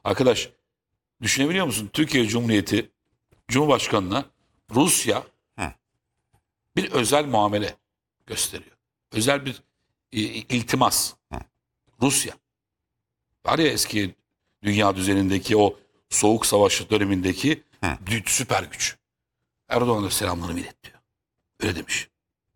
Arkadaş düşünebiliyor musun? Türkiye Cumhuriyeti Cumhurbaşkanı'na Rusya Hı. bir özel muamele gösteriyor. Özel bir iltimas. Hı. Rusya. Var ya eski dünya düzenindeki o soğuk savaş dönemindeki Hı. süper güç. Erdoğan'a selamlarını ilet diyor. Öyle demiş.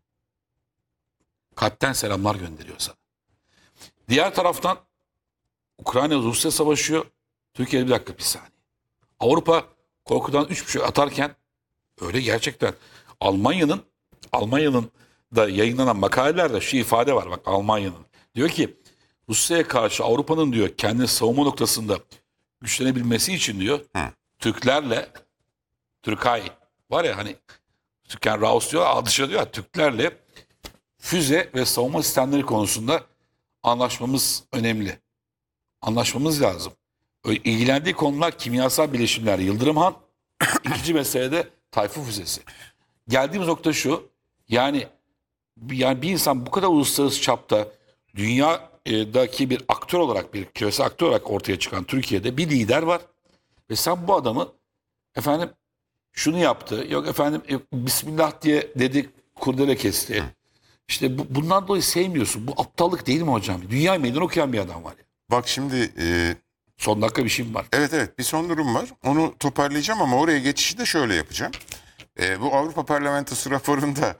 Kalpten selamlar gönderiyor sana. Diğer taraftan Ukrayna Rusya savaşıyor. Türkiye bir dakika bir saniye. Avrupa korkudan 3,5 atarken öyle gerçekten Almanya'nın da yayınlanan makalelerde şu ifade var bak Almanya'nın. Diyor ki Rusya'ya karşı Avrupa'nın diyor kendini savunma noktasında güçlenebilmesi için diyor Hı. Türklerle Türkay var ya hani Türkan Raus diyor dışarı diyor ya, Türklerle füze ve savunma sistemleri konusunda anlaşmamız önemli. Anlaşmamız lazım. İlgilendiği konular kimyasal bileşimler Yıldırım Han. İkinci mesele de Tayfun füzesi. Geldiğimiz nokta şu. Yani bir insan bu kadar uluslararası çapta dünyadaki bir aktör olarak bir küresel aktör olarak ortaya çıkan Türkiye'de bir lider var. Ve sen bu adamı efendim şunu yaptı. Yok efendim Bismillah diye dedi kurdele kesti. İşte bundan dolayı sevmiyorsun. Bu aptallık değil mi hocam? Dünya meydan okuyan bir adam var ya. Bak şimdi Son dakika bir şeyim var. evet bir son durum var. Onu toparlayacağım ama oraya geçişi de şöyle yapacağım. Bu Avrupa Parlamentosu raporunda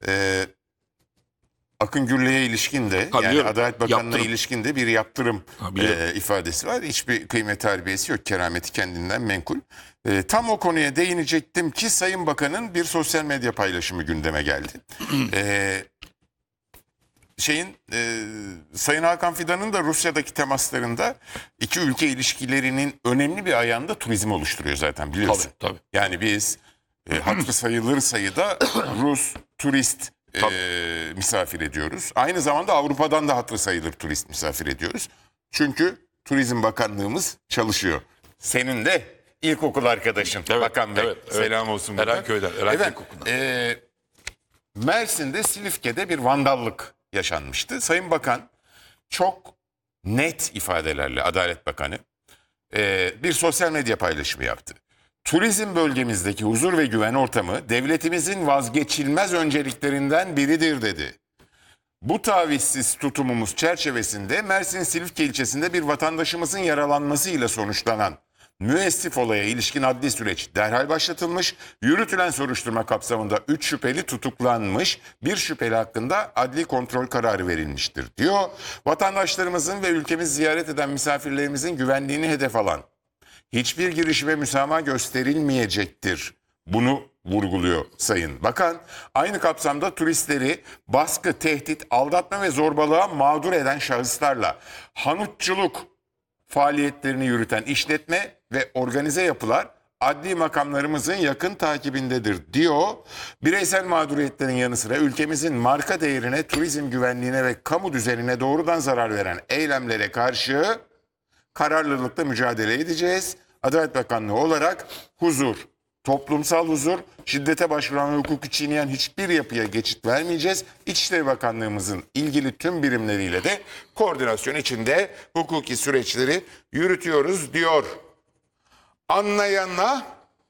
Akın Gürley'e ilişkin de yani Biliyorum. Adalet Bakanlığı'na Yaptırım. ilişkin de bir yaptırım Biliyorum. ifadesi var. Hiçbir kıymet harbiyesi yok. Kerameti kendinden menkul. Tam o konuya değinecektim ki Sayın Bakan'ın bir sosyal medya paylaşımı gündeme geldi. Sayın Hakan Fidan'ın da Rusya'daki temaslarında iki ülke ilişkilerinin önemli bir ayağında turizm oluşturuyor zaten biliyorsun. Tabii. Yani biz hatırı sayılır sayıda Rus turist misafir ediyoruz. Aynı zamanda Avrupa'dan da hatırı sayılır turist misafir ediyoruz. Çünkü Turizm Bakanlığımız çalışıyor. Senin de ilkokul arkadaşın Bakan Bey. Evet. Selam olsun. buradan. Erenköy'den. Mersin'de Silifke'de bir vandallık yaşanmıştı. Sayın Bakan çok net ifadelerle Adalet Bakanı bir sosyal medya paylaşımı yaptı. Turizm bölgemizdeki huzur ve güven ortamı devletimizin vazgeçilmez önceliklerinden biridir dedi. Bu tavizsiz tutumumuz çerçevesinde Mersin Silifke ilçesinde bir vatandaşımızın yaralanmasıyla sonuçlanan müessif olaya ilişkin adli süreç derhal başlatılmış, yürütülen soruşturma kapsamında 3 şüpheli tutuklanmış, bir şüpheli hakkında adli kontrol kararı verilmiştir diyor. Vatandaşlarımızın ve ülkemizi ziyaret eden misafirlerimizin güvenliğini hedef alan hiçbir girişime müsamaha gösterilmeyecektir. Bunu vurguluyor Sayın Bakan. Aynı kapsamda turistleri baskı, tehdit, aldatma ve zorbalığa mağdur eden şahıslarla hanutçuluk faaliyetlerini yürüten işletme ve organize yapılar adli makamlarımızın yakın takibindedir diyor. Bireysel mağduriyetlerin yanı sıra ülkemizin marka değerine, turizm güvenliğine ve kamu düzenine doğrudan zarar veren eylemlere karşı kararlılıkla mücadele edeceğiz. Adalet Bakanlığı olarak huzur, toplumsal huzur, şiddete başvuran ve hukuku çiğneyen hiçbir yapıya geçit vermeyeceğiz. İçişleri Bakanlığımızın ilgili tüm birimleriyle de koordinasyon içinde hukuki süreçleri yürütüyoruz diyor. Anlayana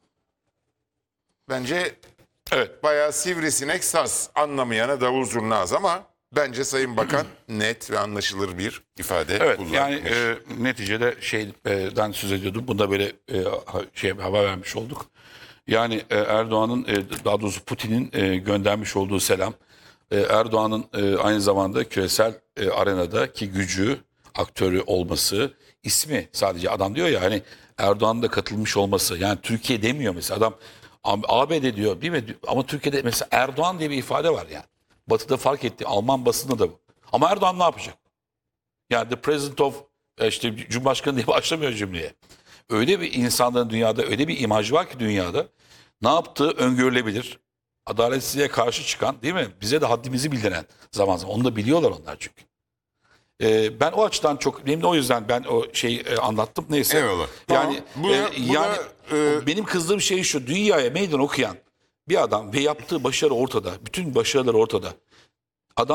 bence bayağı sivrisinek saz, anlamayana davul zurnaz ama bence Sayın Bakan net ve anlaşılır bir ifade kullanmış. Yani neticede şeyden söz ediyordum. Bunda böyle hava vermiş olduk. Yani Erdoğan'ın daha doğrusu Putin'in göndermiş olduğu selam. Erdoğan'ın aynı zamanda küresel arenadaki gücü, aktörü olması, ismi sadece adam diyor ya hani Erdoğan'ın da katılmış olması. Yani Türkiye demiyor mesela adam ABD diyor değil mi? Ama Türkiye'de mesela Erdoğan diye bir ifade var yani. Batı'da fark etti. Alman basında da bu. Ama Erdoğan ne yapacak? Yani the president of işte Cumhurbaşkanı diye başlamıyor cümleye. Öyle bir insanların dünyada öyle bir imaj var ki dünyada ne yaptığı öngörülebilir. Adaletsizliğe karşı çıkan değil mi? Bize de haddimizi bildiren zaman zaman. Onu da biliyorlar onlar çünkü. Ben o açıdan çok benim de o yüzden ben o şeyi anlattım neyse. Eyvallah. Yani Tamam. benim kızdığım şey şu dünyaya meydan okuyan bir adam ve yaptığı başarı ortada. Bütün başarılar ortada. Adam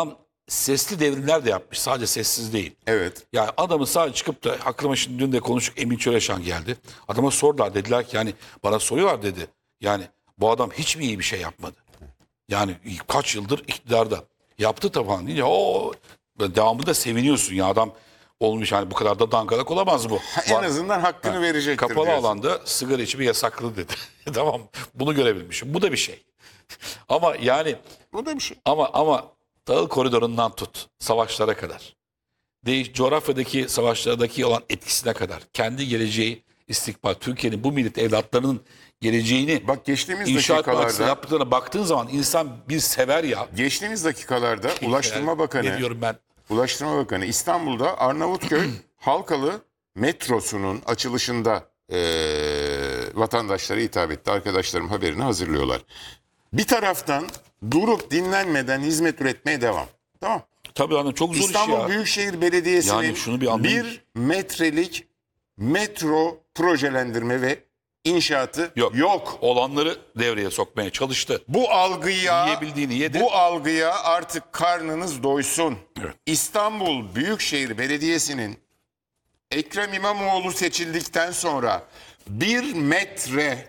sesli devrimler de yapmış. Sadece sessiz değil. Evet. Yani adamı sadece çıkıp da aklıma şimdi dün de konuştuk, Emin Çöreşan geldi. Adama sordular, dediler ki yani bana soruyorlar dedi. Yani bu adam hiç mi iyi bir şey yapmadı? Yani kaç yıldır iktidarda. Yaptı taban deyince o devamında seviniyorsun ya, adam olmuş, yani bu kadar da dangalak olamaz bu. En azından hakkını verecektir Kapalı diyorsun. alanda sigara içimi yasaklı dedi. Tamam, bunu görebilmişim. Bu da bir şey. Ama yani Bu da bir şey. ama tahıl koridorundan tut savaşlara kadar. Coğrafyadaki savaşlardaki olan etkisine kadar. Kendi geleceği, istikbal, Türkiye'nin bu millet evlatlarının geleceğini Bak geçtiğimiz inşaat mühendisliği dakikalarda yaptıklarına baktığın zaman insan bir sever ya. Ulaştırma Bakanı Ne diyorum ben? Ulaştırma Bakanı İstanbul'da Arnavutköy Halkalı metrosunun açılışında vatandaşlara hitap etti. Arkadaşlarım haberini hazırlıyorlar. Bir taraftan durup dinlenmeden hizmet üretmeye devam. Tamam. Tabii hanım, çok zor iş İstanbul ya. Büyükşehir Belediyesi'nin Yani şunu bir anlayın. 1 metrelik metro projelendirme ve inşaatı yok. Olanları devreye sokmaya çalıştı. Bu algıya Yiyebildiğini yedi. Bu algıya artık karnınız doysun. Evet. İstanbul Büyükşehir Belediyesi'nin Ekrem İmamoğlu seçildikten sonra 1 metre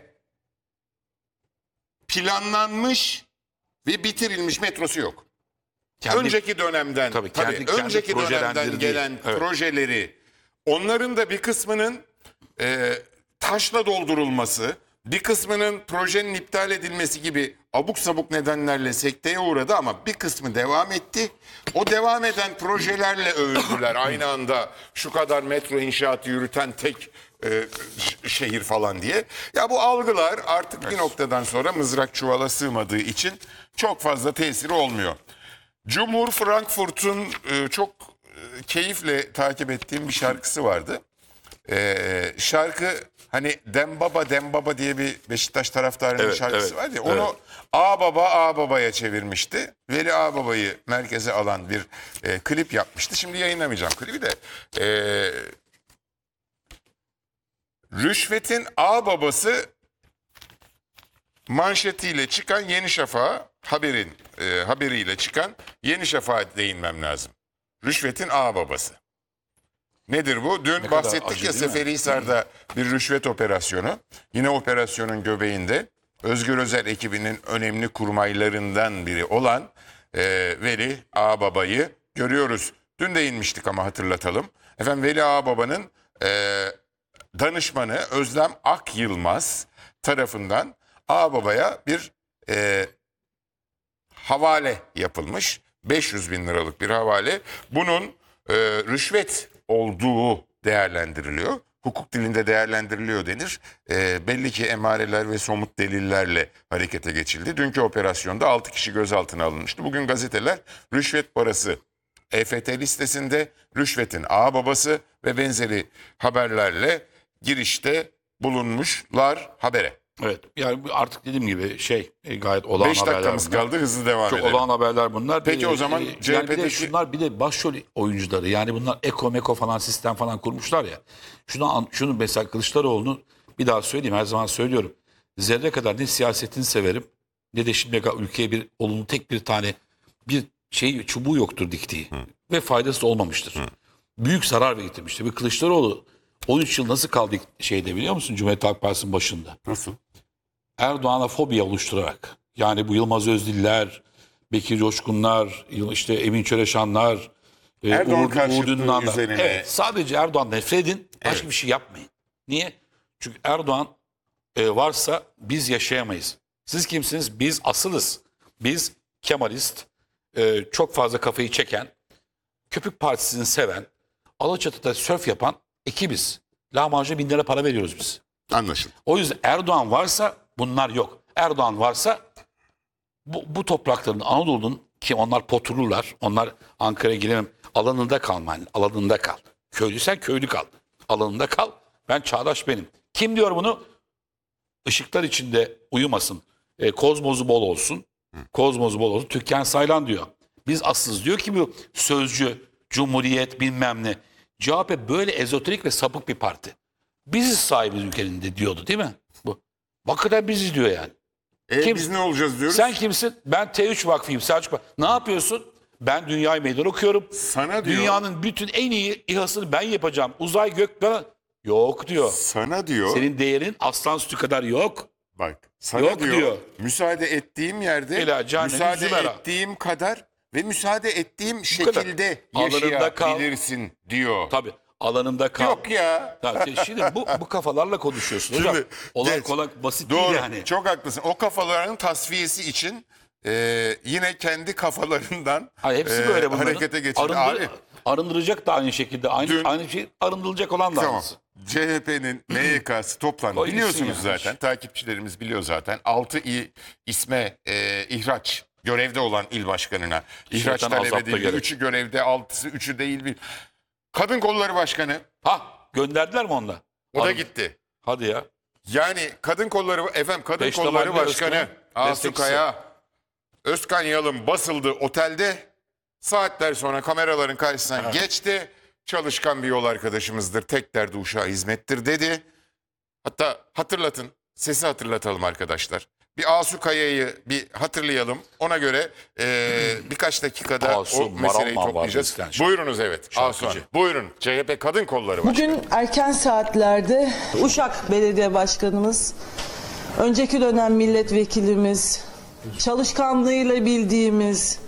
planlanmış ve bitirilmiş metrosu yok. Önceki dönemden kendi önceki dönemden projelendirdiği, gelen evet, projeleri, onların da bir kısmının taşla doldurulması, bir kısmının projenin iptal edilmesi gibi abuk sabuk nedenlerle sekteye uğradı ama bir kısmı devam etti. O devam eden projelerle övüldüler. Aynı anda şu kadar metro inşaatı yürüten tek şehir falan diye. Ya bu algılar artık bir noktadan sonra mızrak çuvala sığmadığı için çok fazla tesiri olmuyor. Cumhur Frankfurt'un çok keyifle takip ettiğim bir şarkısı vardı. Şarkı hani Dembaba Dembaba diye bir Beşiktaş taraftarının Evet, şarkısı evet, var ya, onu Ağababa Ağababa'ya çevirmişti. Veli Ağababa'yı merkeze alan bir klip yapmıştı. Şimdi yayınlamayacağım klibi de. Rüşvet'in ağababası manşetiyle çıkan Yeni Şafak'a haberiyle çıkan Yeni Şafak'a değinmem lazım. Rüşvet'in ağababası. Nedir bu? Dün bahsettik acı ya, değil mi? Seferihisar'da bir rüşvet operasyonu. Yine operasyonun göbeğinde Özgür Özel ekibinin önemli kurmaylarından biri olan Veli Ağababa'yı görüyoruz. Dün de inmiştik ama hatırlatalım. Efendim, Veli Ağababa'nın danışmanı Özlem Akyılmaz tarafından Ağababa'ya bir havale yapılmış. 500 bin liralık bir havale. Bunun rüşvet olduğu değerlendiriliyor. Hukuk dilinde değerlendiriliyor denir. Belli ki emareler ve somut delillerle harekete geçildi. Dünkü operasyonda 6 kişi gözaltına alınmıştı. Bugün gazeteler rüşvet parası EFT listesinde, rüşvetin ağababası ve benzeri haberlerle girişte bulunmuşlar habere. Evet, yani artık dediğim gibi gayet olağan 5 haberler dakikamız bunlar. kaldı, hızlı devam Çok edelim. olağan haberler bunlar. Peki o zaman yani bir de CHP'deki... şunlar, bir de başrol oyuncuları, yani bunlar Eko falan sistem falan kurmuşlar ya. Şunu mesela Kılıçdaroğlu'nu bir daha söyleyeyim, her zaman söylüyorum. Zerre kadar ne siyasetini severim ne de şimdiye kadar ülkeye tek bir tane çubuğu yoktur diktiği. Ve faydası olmamıştır. Büyük zarar getirmiştir. Bir Kılıçdaroğlu 13 yıl nasıl kaldı biliyor musun, Cumhuriyet Halk Partisi'nin başında? Nasıl? Erdoğan'a fobi oluşturarak, yani bu Yılmaz Özdiller, Bekir Coşkunlar, işte Emin Çöreşanlar, Erdoğan karşıtlığı Uğur Dündarlar. üzerine. Evet, sadece Erdoğan nefret edin, başka Evet. bir şey yapmayın. Niye? Çünkü Erdoğan varsa biz yaşayamayız. Siz kimsiniz? Biz asılız. Biz Kemalist, çok fazla kafayı çeken, Köpük Partisi'ni seven, Alaçatı'da sörf yapan ekibiz. Lahmacuna 1000 lira para veriyoruz biz. Anlaşıldı. O yüzden Erdoğan varsa bunlar yok. Erdoğan varsa bu toprakların, Anadolu'nun, ki onlar poturlular, onlar Ankara'ya giremem, alanında kalman, alanında kal. Köylüsen köylü kal, alanında kal. Ben çağdaş benim. Kim diyor bunu? Işıklar içinde uyumasın, kozmozu bol olsun, kozmozu bol olsun. Türkan Saylan diyor. Biz asılız diyor ki bu sözcü, cumhuriyet bilmem ne. CHP böyle ezoterik ve sapık bir parti. Biziz sahibiz ülkenin de diyordu değil mi? Bu. Hakikaten biziz diyor yani. Kim? Biz ne olacağız diyoruz? Sen kimsin? Ben T3 Vakfı'yım, Selçuk Vakfı. Ne yapıyorsun? Ben dünyayı meydan okuyorum. Sana diyor. Dünyanın bütün en iyi İHA'sını ben yapacağım. Uzay gök bana yok diyor. Sana diyor. Senin değerin aslan sütü kadar yok. Bak sana Yok diyor, diyor. müsaade ettiğim yerde Ela canem müsaade zümera. ettiğim kadar ve müsaade ettiğim kadar. şekilde Alanında kal. yaşayabilirsin diyor. Tabii alanında kal. Yok ya. Şimdi bu kafalarla konuşuyorsun hocam. Şimdi, Olay geç. kolay basit Doğru. değil yani. Çok haklısın. O kafaların tasfiyesi için yine kendi kafalarından Hayır, hepsi böyle bunların. harekete geçildi. Abi, Arındıracak da aynı şekilde. Dün- Aynı şey arındırılacak olan da tamam. aynısı. CHP'nin MYK'sı toplandı. O gitsin Biliyorsunuz yani. zaten. Takipçilerimiz biliyor zaten. 6 isme ihraç görevde olan il başkanına ihraç Şeytan talep azapta edildi. gerek. 3'ü görevde, 6'sı 3'ü değil. Kadın kolları başkanı Gönderdiler mi onunla? o da Hanım. gitti. Hadi ya. Yani kadın Beş kolları tabanlı başkanı Özkan Asu destekçisi. Kaya, Özkan Yalın basıldı otelde. Saatler sonra kameraların karşısına geçti. Çalışkan bir yol arkadaşımızdır. Tek derdi uşağa hizmettir dedi. Hatta hatırlatın. Sesi hatırlatalım arkadaşlar. Bir Asu Kaya'yı bir hatırlayalım. Ona göre birkaç dakikada Asu, o meseleyi Maralman var toplayacağız. eskiden şu- Buyurunuz evet. Asu şarkıcı. Hanım. Buyurun. CHP Kadın Kolları Başkanı. Bugün erken saatlerde Uşak Belediye Başkanımız, önceki dönem milletvekilimiz, çalışkanlığıyla bildiğimiz,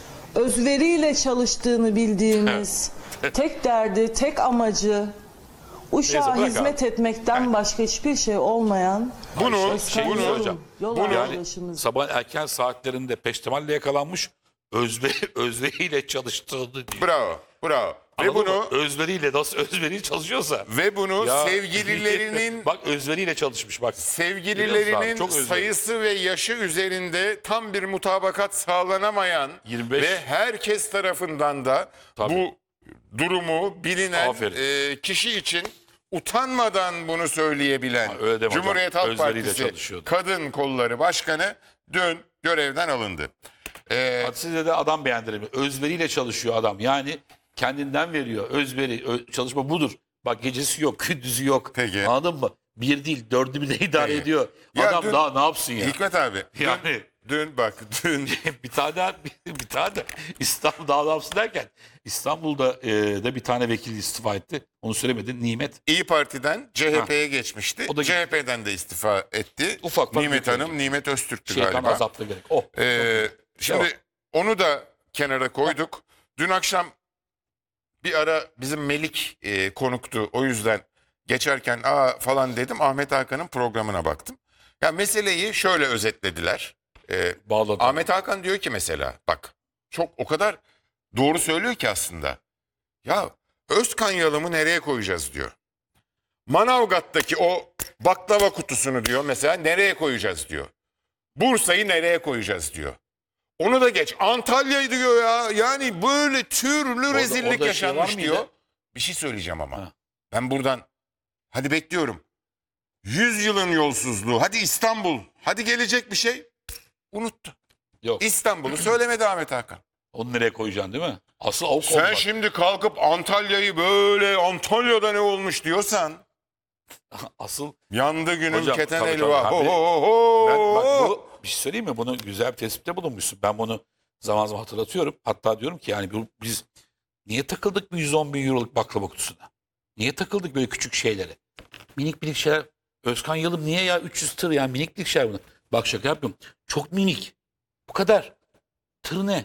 özveriyle çalıştığını bildiğimiz, tek derdi, tek amacı Uşak'a Neyse, bırak hizmet etmekten başka hiçbir şey olmayan Bunu, Özkan bunu Yalın, hocam. yol bunu- arkadaşımız. Sabah erken saatlerinde peştemalle yakalanmış özveriyle çalıştığını diyor. bravo, bravo. Ve Anladın bunu mı? Özveriyle nasıl özveriyle çalışıyorsa. ve bunu Ya, sevgililerinin bak özveriyle çalışmış bak. Biliyorsun sevgililerinin abi, çok özveri. sayısı ve yaşı üzerinde tam bir mutabakat sağlanamayan 25. ve herkes tarafından da Tabii. bu durumu bilinen Aferin. kişi için utanmadan bunu söyleyebilen öyle deme hocam. Cumhuriyet Halk Özveriyle Partisi çalışıyordu. Kadın Kolları Başkanı dün görevden alındı. Hadi size de adam beğendirelim. Özveriyle çalışıyor adam. Yani kendinden veriyor. Çalışma budur. Bak gecesi yok, gündüzü yok. Peki. Anladın mı? Bir değil, dördü bile idare Peki. ediyor. Ya Adam dün- daha ne yapsın ya? Hikmet abi Yani- dün bir tane daha İstanbul daha ne yapsın derken İstanbul'da da bir tane vekil istifa etti. Onu söylemedin. Nimet. İyi Parti'den CHP'ye geçmişti. O da gitti. CHP'den de istifa etti. Ufak Nimet götürdü. Hanım, Nimet Öztürk'tü Şeytan galiba. azapta gerek. Oh. Şimdi Devam. onu da kenara koyduk. Dün akşam bir ara bizim Melik konuktu. O yüzden geçerken falan dedim. Ahmet Hakan'ın programına baktım. Ya meseleyi şöyle özetlediler. Bağladı. Ahmet Hakan diyor ki mesela bak çok o kadar doğru söylüyor ki aslında. Ya Özkan Yalım'ı nereye koyacağız diyor. Manavgat'taki o baklava kutusunu diyor mesela nereye koyacağız diyor. Bursa'yı nereye koyacağız diyor. Onu da geç. Antalya'yı diyor ya. Yani böyle türlü rezillik orada şey yaşanmış var mıydı? diyor. Bir şey söyleyeceğim ama. Ha. Ben buradan hadi bekliyorum. 100 yılın yolsuzluğu. Hadi İstanbul. Hadi gelecek bir şey. Unuttu. Yok. İstanbul'u söylemedi Ahmet Hakan. Onu nereye koyacaksın değil mi? Asıl avuk Sen olmak. şimdi kalkıp Antalya'yı böyle Antalya'da ne olmuş diyorsan Asıl yandı günüm Hocam, keten tabii, elva. tabii. Ho, ho, ho. ben bak bu bir şey söyleyeyim mi? Bunu güzel bir tespitte bulunmuşsun. Ben bunu zaman zaman hatırlatıyorum. Hatta diyorum ki yani biz niye takıldık bu 110 bin euroluk baklava kutusuna? Niye takıldık böyle küçük şeylere? Minik şeyler. Özkan Yalım niye ya 300 tır yani minik şeyler bunlar. Bak şaka yapıyorum. Çok minik. Bu kadar. Tır ne?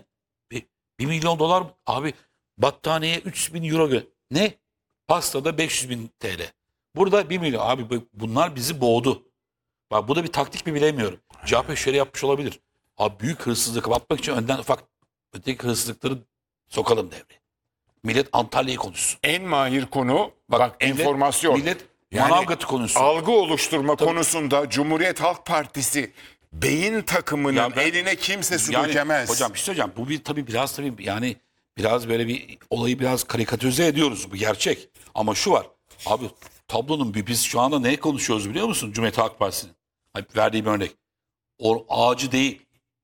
1 milyon dolar abi battaniyeye 300 bin euro ne? Pastada 500 bin TL. Burada 1 milyon. Abi bunlar bizi boğdu. Bak bu da bir taktik mi bilemiyorum. CHP şöyle yapmış olabilir. Abi büyük hırsızlığı kapatmak için önden ufak öteki hırsızlıkları sokalım devreye. Millet Antalya'yı konuşsun. En mahir konu bak millet- enformasyon. Millet Yani Manavgat'ı konuşsun. Algı oluşturma konusunda Cumhuriyet Halk Partisi beyin takımının Ya ben- eline kimse su Yani, dökemez. hocam bir şey söyleyeceğim. Bu bir biraz yani biraz böyle bir olayı biraz karikatürize ediyoruz. Bu gerçek. Ama şu var. Abi tablonun biz şu anda ne konuşuyoruz biliyor musun? Cumhuriyet Halk Partisi'nin. Verdiği bir örnek. O ağacı değil.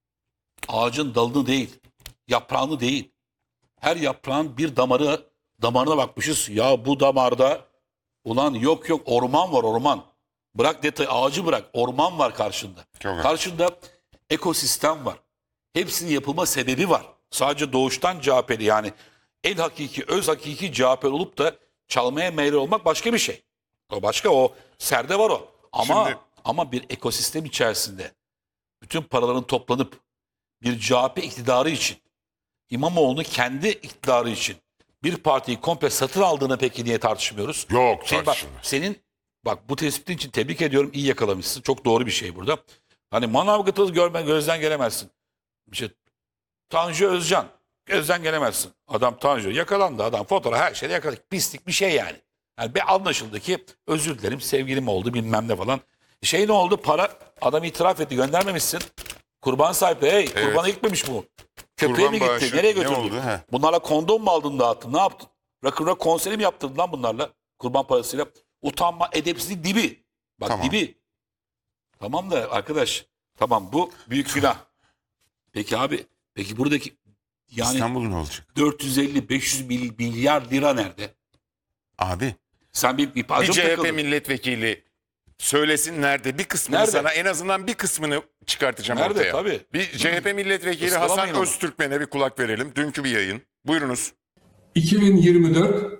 Ağacın dalını değil. Yaprağını değil. Her yaprağın bir damarına bakmışız. Ya bu damarda ulan yok orman var orman. Bırak detay ağacı bırak. Orman var karşında. Çok Karşında ekosistem var. Hepsinin yapılma sebebi var. sadece doğuştan CHP'li, yani el hakiki, öz hakiki CHP'li olup da çalmaya meyilli olmak başka bir şey. O başka, o serde var o. Şimdi- Ama bir ekosistem içerisinde bütün paraların toplanıp bir CHP iktidarı için, İmamoğlu'nun kendi iktidarı için bir partiyi komple satın aldığını peki niye tartışmıyoruz? Yok, Senin bak bu tespitin için tebrik ediyorum, iyi yakalamışsın. Çok doğru bir şey burada. Hani Manavgat'ı gözden gelemezsin. Tanju Özcan gözden gelemezsin. Adam Tanju yakalandı, adam fotoğraf her şeyde yakaladı. Pislik bir şey yani. Yani bir anlaşıldı ki özür dilerim sevgilim oldu bilmem ne falan. Şey ne oldu, para adam itiraf etti, göndermemişsin. Kurban sahipleri, hey kurbana gitmemiş bu. Köpeğe Kurban mi gitti? bağışı Nereye ne götürdün? oldu, he? Bunlarla kondom mu aldın, dağıttın? Ne yaptın? Rock'n'roll konseri mi yaptırdın lan bunlarla? Kurban parasıyla. Utanma, edepsizlik dibi. Bak Tamam. dibi. Tamam da arkadaş, tamam bu büyük günah. Peki abi, peki buradaki yani İstanbul ne olacak? 450-500 milyar lira nerede? Abi Sen bir bir parça mı CHP takıldın? milletvekili söylesin nerede? Bir kısmını Nerede? sana, en azından bir kısmını çıkartacağım Nerede? ortaya. Tabii. Bir CHP milletvekili Hasan Iskalamayın onu. Öztürkmen'e bir kulak verelim. Dünkü bir yayın. Buyurunuz. 2024,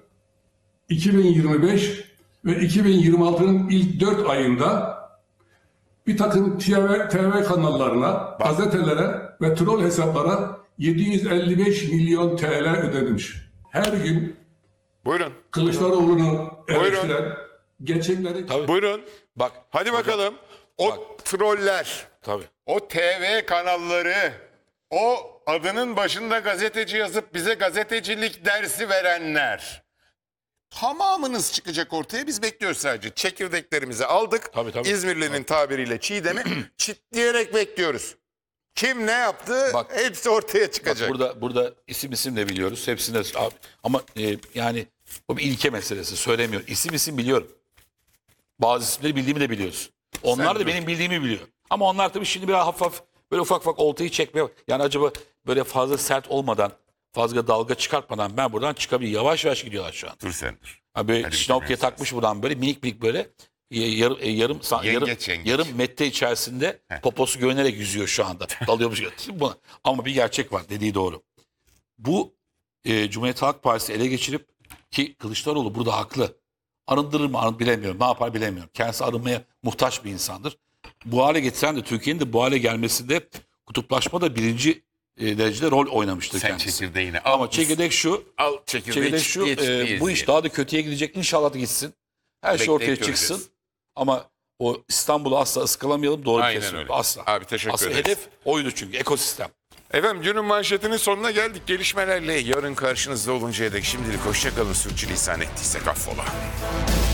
2025 ve 2026'nın ilk 4 ayında bir takım TV kanallarına, gazetelere ve troll hesaplara 755 milyon TL ödenmiş. Her gün Buyurun. Kılıçdaroğlu'nu eleştiren, gerçekleri Tabii. Buyurun. Bak. Hadi bakalım. O Bak. troller, Tabii. o TV kanalları, o adının başında gazeteci yazıp bize gazetecilik dersi verenler. Tamamınız çıkacak ortaya. Biz bekliyoruz sadece. Çekirdeklerimizi aldık. Tabii. İzmirli'nin tabiriyle çiğdemi çitleyerek bekliyoruz. Kim ne yaptı? Bak. Hepsi ortaya çıkacak. Burada isim de biliyoruz. Hepsinde abi. Ama yani o bir ilke meselesi. Söylemiyor. İsim biliyorum. Bazı isimleri bildiğimi de biliyorsun. Onlar da dur. benim bildiğimi biliyor. Ama onlar tabii şimdi biraz hafif böyle ufak oltayı çekmeye, yani acaba böyle fazla sert olmadan, fazla dalga çıkartmadan ben buradan çıkabilirim. Yavaş gidiyorlar şu an. Dur sen dur. Ha böyle Hadi Şinokya bitirmeyiz. takmış buradan böyle minik böyle Yengeç. yarım metre içerisinde poposu görünerek yüzüyor şu anda. Dalıyormuş. Buna. Ama bir gerçek var, dediği doğru. Bu Cumhuriyet Halk Partisi ele geçirip, ki Kılıçdaroğlu burada haklı. Arındırır mı bilemiyorum. Ne yapar bilemiyorum. Kendisi arınmaya muhtaç bir insandır. Bu hale getiren de, Türkiye'nin de bu hale gelmesinde kutuplaşma da birinci derecede rol oynamıştır Sen kendisi. çekirdeğini al. Ama çekirdek şu, Al çekirdeği şu çitliye bu iş daha da kötüye gidecek. İnşallah da gitsin. Her şey ortaya Bekleyip çıksın. göreceğiz. Ama o İstanbul'u asla ıskalamayalım. Doğru bir Aynen kesin. öyle. Asla. Abi teşekkür Asıl ederiz. hedef oydu çünkü, ekosistem. Efendim günün manşetinin sonuna geldik. Gelişmelerle yarın karşınızda oluncaya dek şimdilik hoşçakalın. Sürçülisan ettiysek affola.